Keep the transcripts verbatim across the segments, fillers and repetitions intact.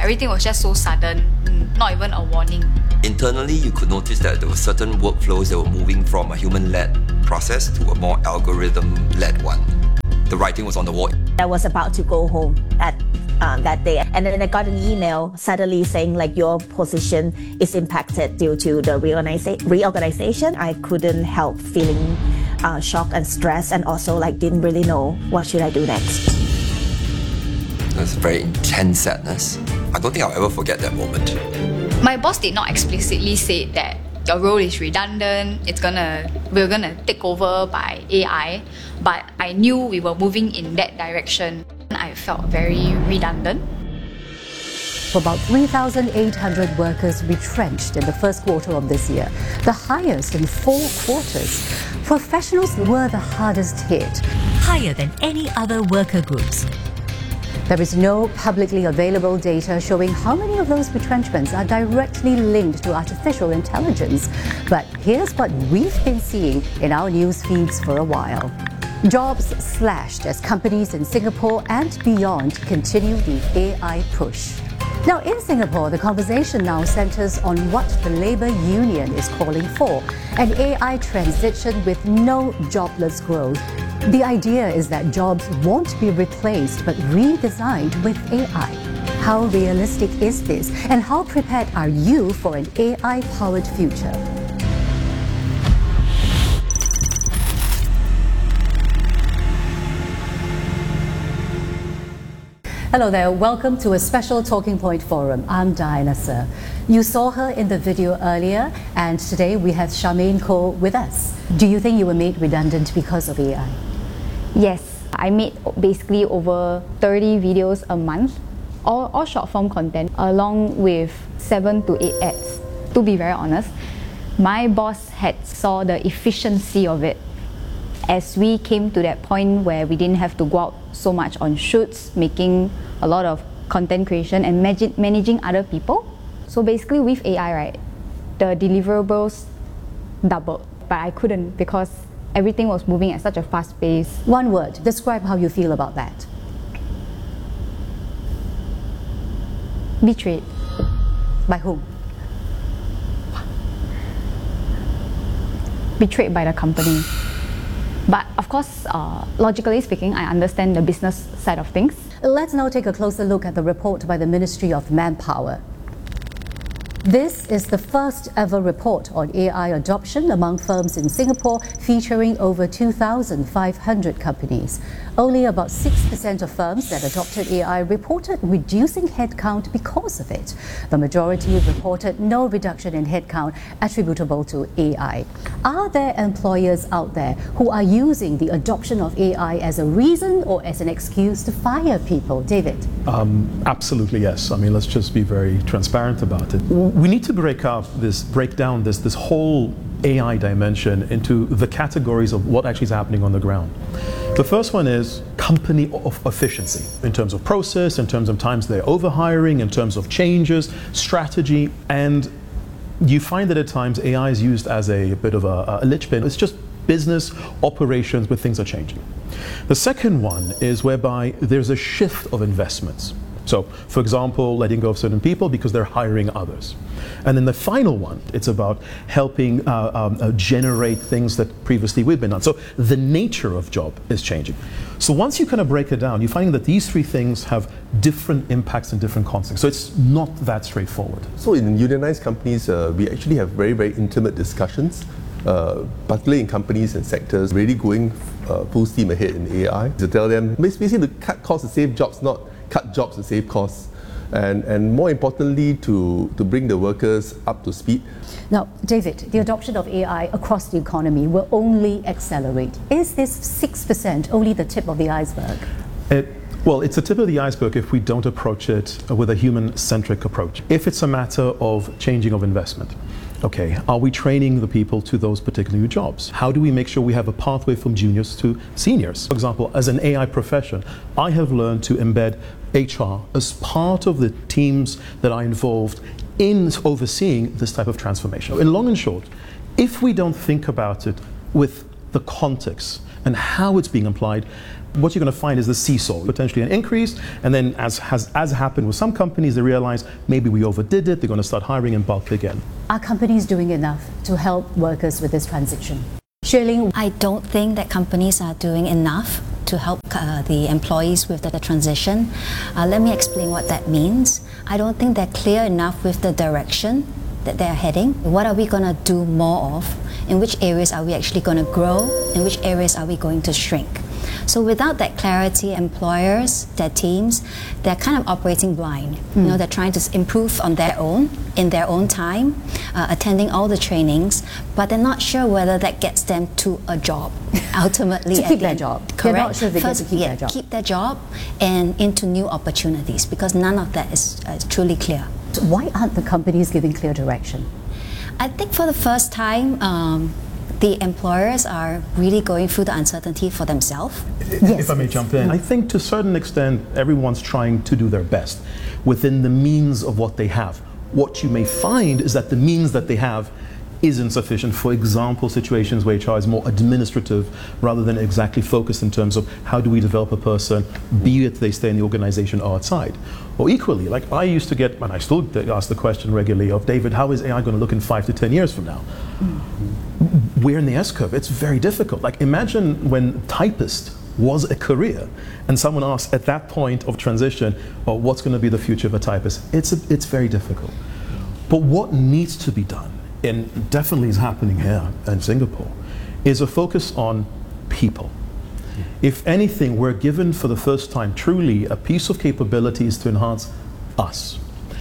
everything was just so sudden, not even a warning. Internally, you could notice that there were certain workflows that were moving from a human-led process to a more algorithm-led one. The writing was on the wall. I was about to go home at um, that day, and then I got an email suddenly saying like your position is impacted due to the reorganiza- reorganization. I couldn't help feeling uh, shock and stress, and also like didn't really know what should I do next. It was very intense sadness. I don't think I'll ever forget that moment. My boss did not explicitly say that your role is redundant, it's gonna, we're gonna take over by A I, but I knew we were moving in that direction. I felt very redundant. About three thousand eight hundred workers retrenched in the first quarter of this year, the highest in four quarters. Professionals were the hardest hit, higher than any other worker groups. There is no publicly available data showing how many of those retrenchments are directly linked to artificial intelligence. But here's what we've been seeing in our news feeds for a while. Jobs slashed as companies in Singapore and beyond continue the A I push. Now, in Singapore, the conversation now centers on what the labour union is calling for, an A I transition with no jobless growth. The idea is that jobs won't be replaced but redesigned with A I. How realistic is this, and how prepared are you for an A I-powered future? Hello there, welcome to a special Talking Point Forum. I'm Diana Sir. You saw her in the video earlier, and today we have Charmaine Koh with us. Do you think you were made redundant because of A I? Yes, I made basically over thirty videos a month, all, all short form content, along with seven to eight ads. To be very honest, my boss had saw the efficiency of it as we came to that point where we didn't have to go out so much on shoots, making a lot of content creation and manage, managing other people. So basically with A I, right, the deliverables doubled, but I couldn't because everything was moving at such a fast pace. One word, describe how you feel about that. Betrayed. By whom? Betrayed by the company. But of course, uh, logically speaking, I understand the business side of things. Let's now take a closer look at the report by the Ministry of Manpower. This is the first ever report on A I adoption among firms in Singapore, featuring over two thousand five hundred companies. Only about six percent of firms that adopted A I reported reducing headcount because of it. The majority reported no reduction in headcount attributable to A I. Are there employers out there who are using the adoption of A I as a reason or as an excuse to fire people? David? Um, absolutely yes. I mean, let's just be very transparent about it. We need to break up this, break down this, this whole A I dimension into the categories of what actually is happening on the ground. The first one is company of efficiency in terms of process, in terms of times they're overhiring, in terms of changes, strategy, and you find that at times A I is used as a bit of a, a linchpin. It's just business operations where things are changing. The second one is whereby there's a shift of investments. So, for example, letting go of certain people because they're hiring others. And then the final one, it's about helping uh, um, uh, generate things that previously we've been on. So the nature of job is changing. So once you kind of break it down, you find that these three things have different impacts in different contexts. So it's not that straightforward. So in unionized companies, uh, we actually have very, very intimate discussions, uh, particularly in companies and sectors, really going uh, full steam ahead in A I. To tell them, basically to cut costs to save jobs, not cut jobs to save costs, and, and more importantly to, to bring the workers up to speed. Now, David, the adoption of A I across the economy will only accelerate. Is this six percent only the tip of the iceberg? It, well, it's a tip of the iceberg if we don't approach it with a human-centric approach. If it's a matter of changing of investment, okay, are we training the people to those particular new jobs? How do we make sure we have a pathway from juniors to seniors? For example, as an A I profession, I have learned to embed H R as part of the teams that are involved in overseeing this type of transformation. In long and short, if we don't think about it with the context and how it's being applied, what you're going to find is the seesaw, potentially an increase, and then as has as happened with some companies, they realize maybe we overdid it, they're going to start hiring in bulk again. Are companies doing enough to help workers with this transition? Shirley? I don't think that companies are doing enough to help uh, the employees with the, the transition. Uh, let me explain what that means. I don't think they're clear enough with the direction that they're heading. What are we going to do more of? In which areas are we actually going to grow? In which areas are we going to shrink? So without that clarity, employers, their teams, they're kind of operating blind. Mm. You know, they're trying to improve on their own, in their own time, uh, attending all the trainings, but they're not sure whether that gets them to a job, ultimately. to keep their job. Correct. They're not sure they First, get to keep yeah, their job. keep their job and into new opportunities, because none of that is uh, truly clear. So why aren't the companies giving clear direction? I think for the first time, um, the employers are really going through the uncertainty for themselves. Yes. If I may jump in, I think to a certain extent everyone's trying to do their best within the means of what they have. What you may find is that the means that they have is insufficient. For example, situations where H R is more administrative rather than exactly focused in terms of how do we develop a person, be it they stay in the organization or outside. Or equally, like I used to get, and I still ask the question regularly of, David, how is A I going to look in five to ten years from now? Mm-hmm. We're in the S-curve. It's very difficult. Like imagine when typist was a career and someone asked at that point of transition, well, what's going to be the future of a typist? It's, a, it's very difficult. But what needs to be done, and definitely is happening here in Singapore, is a focus on people. If anything, we're given for the first time truly a piece of capabilities to enhance us.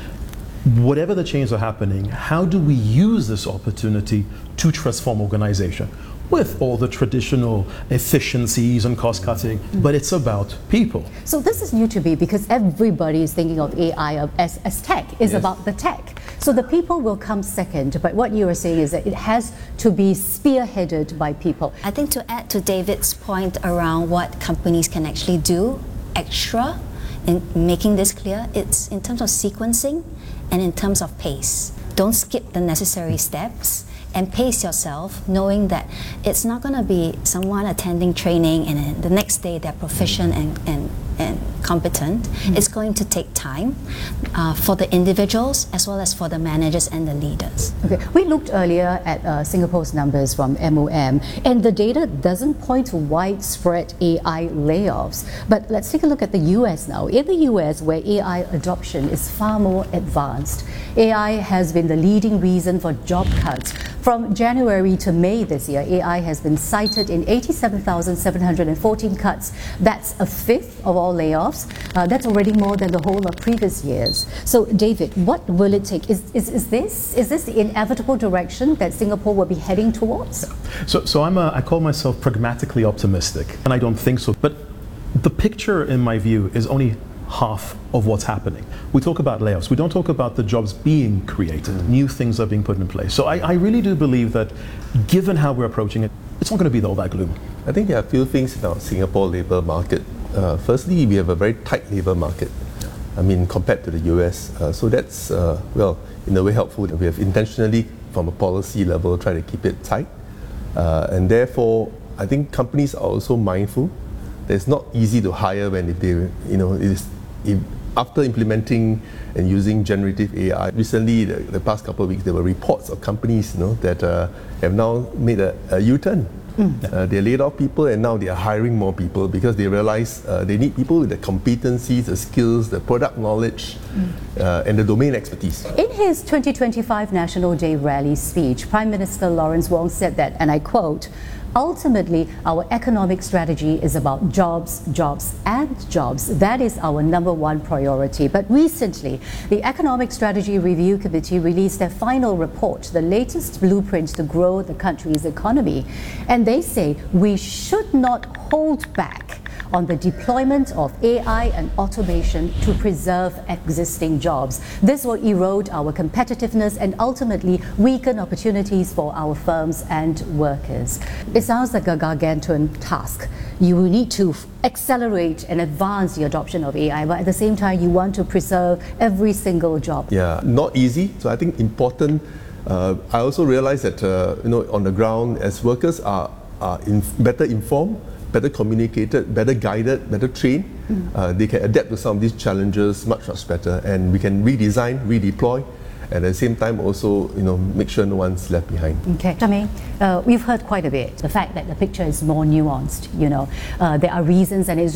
Whatever the changes are happening, how do we use this opportunity to transform organization? With all the traditional efficiencies and cost cutting, but it's about people. So this is new to me because everybody is thinking of A I as, as tech, is yes. about the tech. So the people will come second, but what you are saying is that it has to be spearheaded by people. I think to add to David's point around what companies can actually do extra in making this clear, it's in terms of sequencing and in terms of pace. Don't skip the necessary steps and pace yourself, knowing that it's not going to be someone attending training and then the next day they're proficient and, and, and competent. Mm-hmm. It's going to take time uh, for the individuals as well as for the managers and the leaders. Okay, we looked earlier at uh, Singapore's numbers from M O M, and the data doesn't point to widespread A I layoffs. But let's take a look at the U S now. In the U S, where A I adoption is far more advanced, A I has been the leading reason for job cuts. From January to May this year, A I has been cited in eighty-seven thousand seven hundred fourteen cuts. That's a fifth of all layoffs. Uh, that's already more than the whole of previous years. So, David, what will it take? Is, is, is this is this the inevitable direction that Singapore will be heading towards? So, so I'm a, I call myself pragmatically optimistic, and I don't think so. But the picture, in my view, is only half of what's happening. We talk about layoffs. We don't talk about the jobs being created. Mm. New things are being put in place. So I, I really do believe that given how we're approaching it, it's not going to be all that gloom. I think there are a few things in our Singapore labour market. Uh, firstly, we have a very tight labour market. I mean, compared to the U S. Uh, so that's, uh, well, in a way helpful. We have intentionally, from a policy level, tried to keep it tight. Uh, and therefore, I think companies are also mindful that it's not easy to hire when if they, you know, it is, if, after implementing and using generative A I, recently, the, the past couple of weeks, there were reports of companies, you know, that uh, have now made a, a U-turn. Mm. Uh, they laid off people and now they are hiring more people because they realize uh, they need people with the competencies, the skills, the product knowledge, mm. uh, and the domain expertise. In his twenty twenty-five National Day rally speech, Prime Minister Lawrence Wong said that, and I quote, "Ultimately, our economic strategy is about jobs, jobs, and jobs. That is our number one priority." But recently, the Economic Strategy Review Committee released their final report, the latest blueprint to grow the country's economy. And they say we should not hold back on the deployment of A I and automation to preserve existing jobs. This will erode our competitiveness and ultimately weaken opportunities for our firms and workers. It sounds like a gargantuan task. You will need to accelerate and advance the adoption of A I, but at the same time, you want to preserve every single job. Yeah, not easy. So I think important. Uh, I also realize that uh, you know, on the ground, as workers are, are in better informed, better communicated, better guided, better trained, mm. uh, they can adapt to some of these challenges much, much better, and we can redesign, redeploy, and at the same time also, you know, make sure no one's left behind. Okay, Charmaine, uh, we've heard quite a bit. The fact that the picture is more nuanced, you know, uh, there are reasons, and it's